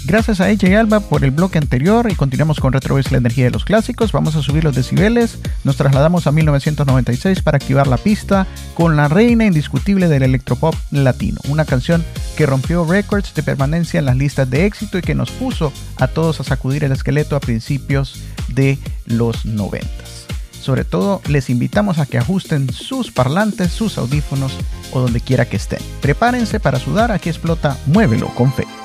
Gracias a ella y Alba por el bloque anterior y continuamos con Retrovis, la energía de los clásicos. Vamos a subir los decibeles, nos trasladamos a 1996 para activar la pista con la reina indiscutible del electropop latino. Una canción que rompió récords de permanencia en las listas de éxito y que nos puso a todos a sacudir el esqueleto a principios de los 90. Sobre todo, les invitamos a que ajusten sus parlantes, sus audífonos o donde quiera que estén. Prepárense para sudar, aquí explota Muévelo con Fe.